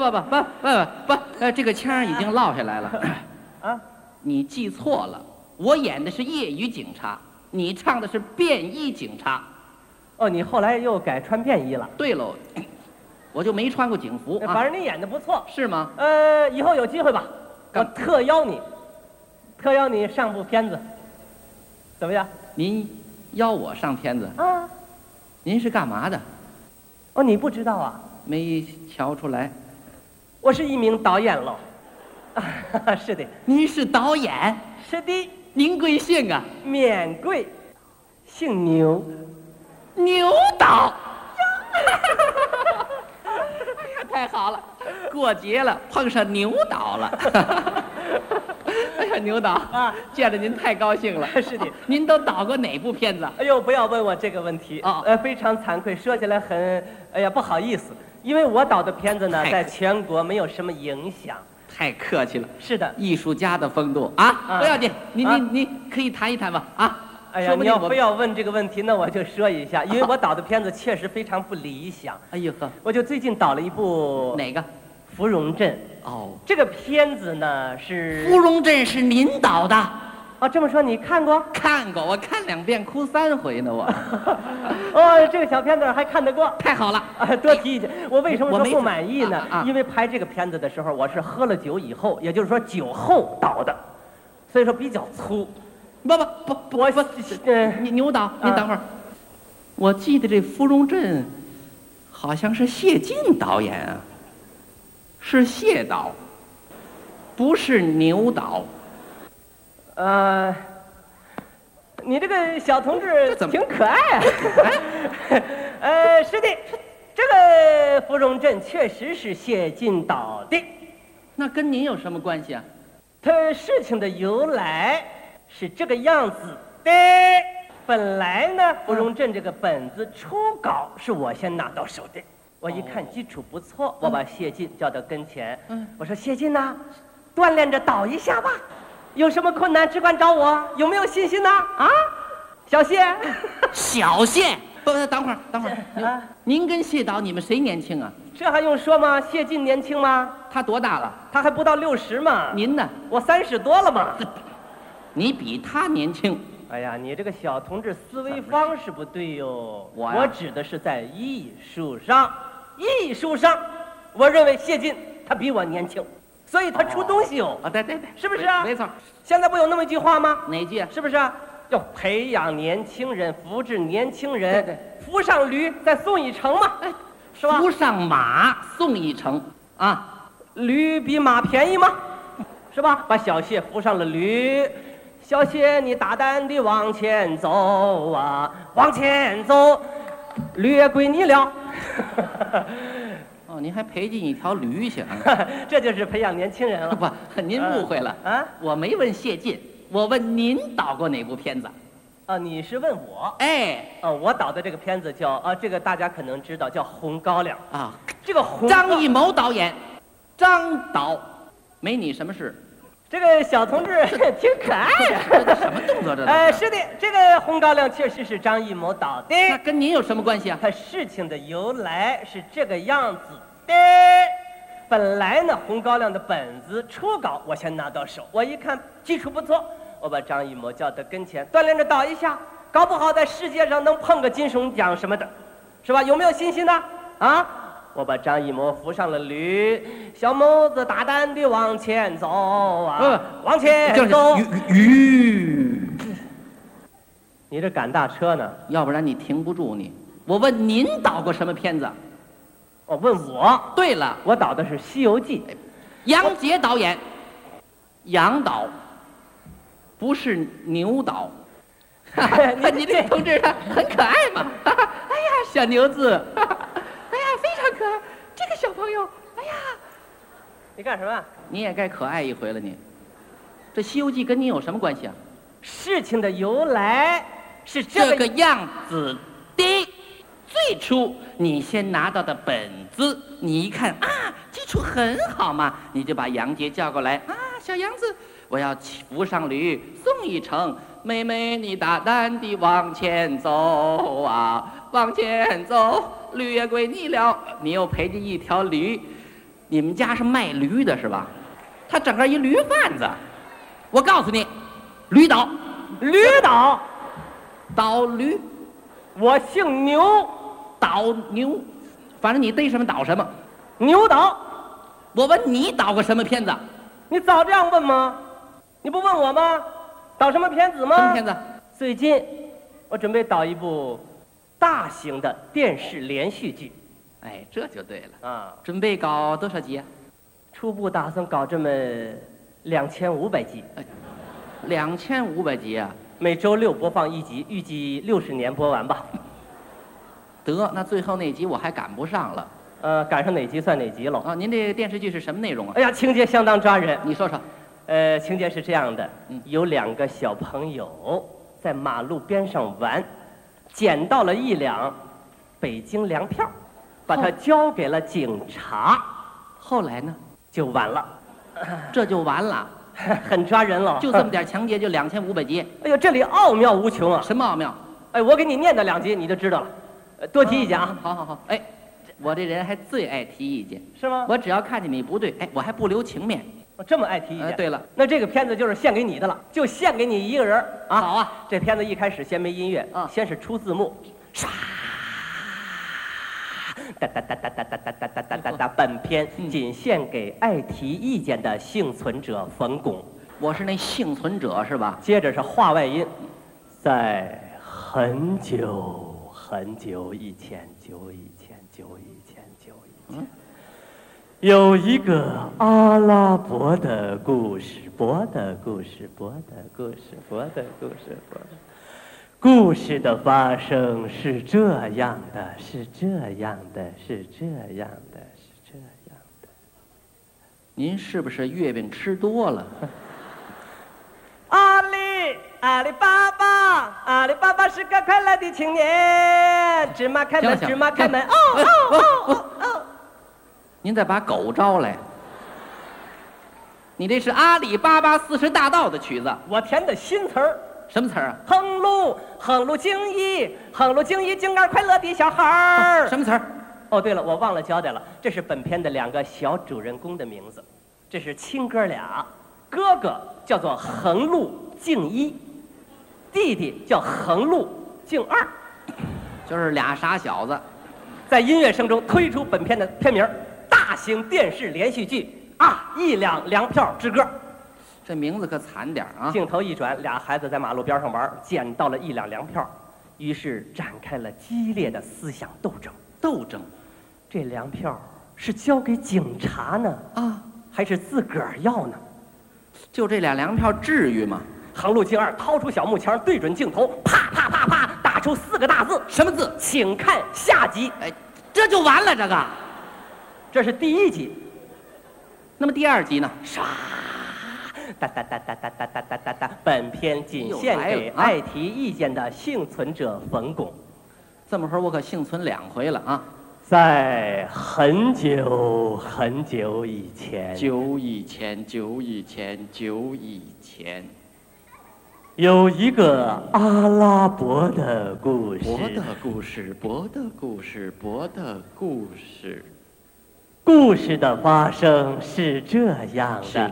不，这个腔已经落下来了。 啊， 你记错了，我演的是业余警察，你唱的是便衣警察。 哦，你后来又改穿便衣了？ 对喽，我就没穿过警服啊。 反正你演的不错， 是吗？ 以后有机会吧，我特邀你上部片子，怎么样？ 您邀我上片子啊？ 您是干嘛的？ 哦，你不知道啊？ 没瞧出来。 我是一名导演喽。是的。 您是导演？ 是的。 您贵姓啊？ 免贵，姓牛。 牛导。太好了，过节了碰上牛导了。哎呀，牛导啊， 见着您太高兴了。 是的。 您都导过哪部片子？ 哎呦，不要问我这个问题非常惭愧，说起来很不好意思，因为我导的片子呢，在全国没有什么影响。 太客气了。 是的， 艺术家的风度啊，不要紧，你可以谈一谈吧啊。 哎呀，你要非要问这个问题，那我就说一下，因为我导的片子确实非常不理想。 哎呦呵， 我就最近导了一部哪个？ 芙蓉镇。 哦， 这个片子呢是芙蓉镇是您导的？ 哦，这么说你看过？ 看过，我看2遍哭3回呢我。 哦，这个小片子还看得过， 太好了。 多提一句，我为什么说不满意呢？ 因为拍这个片子的时候，我是喝了酒以后，也就是说酒后导的，所以说比较粗。 不，你牛导，您等会儿。我记得这芙蓉镇好像是谢晋导演啊，是谢导，不是牛导。 你这个小同志挺可爱啊。是的，这个芙蓉镇确实是谢晋导的。 那跟您有什么关系啊？ 它事情的由来是这个样子的。本来呢，芙蓉镇这个本子初稿是我先拿到手的。我一看基础不错，我把谢晋叫到跟前。我说谢晋呐，锻炼着导一下吧。有什么困难只管找我，有没有信心呢？啊，小谢。 小谢，不，等会儿，您跟谢导你们谁年轻啊？ 这还用说吗？谢晋年轻吗？ 他多大了？ 他还不到60嘛。 您呢？ 我30多了嘛。 你比他年轻。 哎呀，你这个小同志思维方式不对哟。我指的是在艺术上，我认为谢晋他比我年轻。所以他出东西哦。 对， 是不是啊？ 没错。 现在不有那么一句话吗？ 哪句啊？ 是不是啊？要培养年轻人，扶持年轻人。 对， 扶上驴再送一程嘛，是吧？ 扶上马送一程啊， 驴比马便宜吗？是吧？把小谢扶上了驴，小谢你大胆地往前走啊，往前走，驴也归你了。 您还赔进一条驴去啊？ 这就是培养年轻人了。 不，您误会了啊！我没问谢晋，我问您导过哪部片子？ 你是问我？我导的这个片子叫这个大家可能知道，叫《红高粱》 啊。 这个张艺谋导演，张导，没你什么事。 这个小同志挺可爱呀。 这什么动作这？ 是的，这个《红高粱》确实是张艺谋导的。 那跟您有什么关系啊？ 它事情的由来是这个样子的。本来呢，《红高粱》的本子初稿我先拿到手，我一看基础不错，我把张艺谋叫到跟前，锻炼着导一下，搞不好在世界上能碰个金熊奖什么的，是吧？有没有信心呢？啊！我把张艺谋扶上了驴，小谋子大胆地往前走啊，往前走。你这赶大车呢？ 要不然你停不住你。我问您导过什么片子？ 问我。对了，我导的是《西游记》。 杨洁导演，杨导，不是牛导。你这同志很可爱嘛！哎呀，小牛子，哎呀，非常可爱。这个小朋友，哎呀， 你干什么？ 你也该可爱一回了你。这《西游记》跟你有什么关系啊？ 事情的由来是这个样子的。最初你先拿到的本子，你一看啊，基础很好嘛，你就把杨洁叫过来啊，小杨子，我要扶上驴送一程，妹妹你大胆地往前走啊，往前走，驴也归你了，你又陪着一条驴， 你们家是卖驴的是吧？他整个一驴贩子。我告诉你，驴倒， 驴倒， 倒驴， 我姓牛， 倒牛，反正你逮什么倒什么。 牛倒。 我问你导过什么片子？ 你早这样问吗？你不问我吗？导什么片子吗？ 什么片子？ 最近我准备导一部大型的电视连续剧。 哎，这就对了啊！ 准备搞多少集啊？ 初步打算搞这么2500集。 2500集啊！ 每周6播放1集，预计60年播完吧。 得，那最后那集我还赶不上了。 赶上哪集算哪集喽？ 啊，您这个电视剧是什么内容啊？ 哎呀，情节相当抓人。 你说说。 情节是这样的，有2个小朋友在马路边上玩，捡到了1辆北京粮票，把它交给了警察。 后来呢？ 就完了。 这就完了。 很抓人了。 就这么点情节，就2500集。 哎呦，这里奥妙无穷啊！ 什么奥妙？ 哎，我给你念的2集你就知道了。多提意见啊！ 好好好。哎，我这人还最爱提意见， 是吗？ 我只要看见你不对，哎，我还不留情面。 我这么爱提意见。 对了， 那这个片子就是献给你的了，就献给你一个人啊！ 好啊， 这片子一开始先没音乐，先是出字幕，唰，哒哒哒哒哒哒哒哒哒哒哒哒。本片仅献给爱提意见的幸存者冯巩。 我是那幸存者是吧？ 接着是话外音，在很久很久以前，久以前。有一个阿拉伯的故事，故事的发生是这样的。 您是不是月饼吃多了？ 阿里巴巴是个快乐的青年，芝麻开门，芝麻开门，哦。 您再把狗招来。你这是阿里巴巴40大盗的曲子， 我填的新词儿。 什么词儿啊？ 横路经一，井儿快乐的小孩儿。 什么词儿？ 哦，对了，我忘了交代了，这是本片的2个小主人公的名字，这是亲哥俩，哥哥叫做横路敬一，弟弟叫横路敬二， 就是俩傻小子。 在音乐声中推出本片的片名。大型电视连续剧1辆粮票之歌， 这名字可惨点啊！ 镜头一转，俩孩子在马路边上玩，捡到了1辆粮票，于是展开了激烈的思想斗争。这粮票是交给警察呢，还是自个儿要呢？ 就这俩粮票至于吗？ 横路敬二掏出小木枪，对准镜头，啪啪啪啪，打出4个大字， 什么字？ 请看下集。 哎，这就完了，这个。 这是第1集， 那么第2集呢？ 唰，哒哒哒哒哒哒哒哒哒哒。本片仅献给爱提意见的幸存者冯巩。 这么会儿我可幸存2回了啊！ 在很久很久以前， 久以前， 有一个阿拉伯的故事。故事的发生是这样的，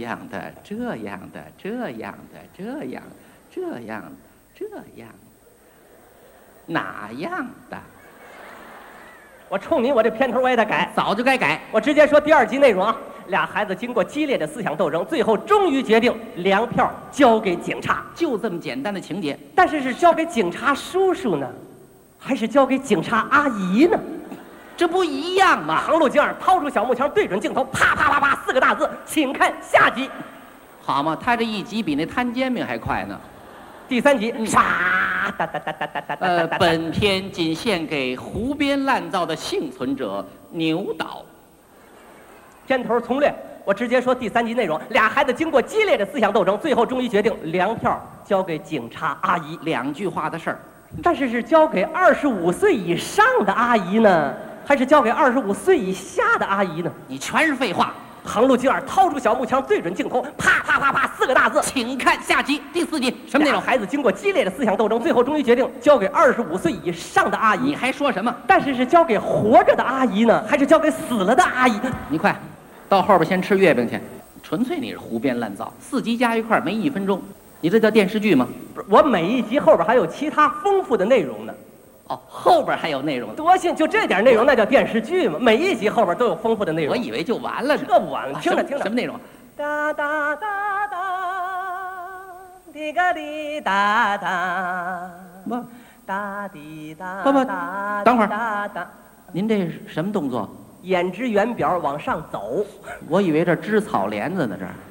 哪样的？ 我冲你，我这片头我也得改， 早就该改。 我直接说第2集内容啊。俩孩子经过激烈的思想斗争，最后终于决定粮票交给警察， 就这么简单的情节。 但是交给警察叔叔呢，还是交给警察阿姨呢？ 这不一样吗？ 横路敬二掏出小木枪，对准镜头，啪啪啪啪，4个大字，请看下集。 好嘛，他这1集比那摊煎饼还快呢。 第3集，唰，哒哒哒哒哒哒哒。 本片仅献给胡编乱造的幸存者牛导。 片头从略，我直接说第3集内容。俩孩子经过激烈的思想斗争，最后终于决定粮票交给警察阿姨。 2句话的事儿， 但是交给25岁以上的阿姨呢，还是交给25岁以下的阿姨呢？ 你全是废话。 横路敬二掏出小木枪，对准镜头，啪啪啪啪，4个大字， 请看下集。第4集什么内容？ 孩子经过激烈的思想斗争，最后终于决定交给25岁以上的阿姨。 你还说什么？ 但是交给活着的阿姨呢，还是交给死了的阿姨？ 你快到后边先吃月饼去，纯粹你是胡编乱造。4集加一块没1分钟，你这叫电视剧吗？ 不是，我每一集后边还有其他丰富的内容呢。 哦，后边还有内容呢。 多幸就这点内容，那叫电视剧吗？每一集后边都有丰富的内容。 我以为就完了呢。 这完了，听着听着， 什么内容？ 哒哒哒哒，滴个滴哒哒， 不， 哒滴哒不不哒， 等会儿哒哒， 您这是什么动作？ 眼支圆表往上走。 我以为这织草帘子呢，这儿。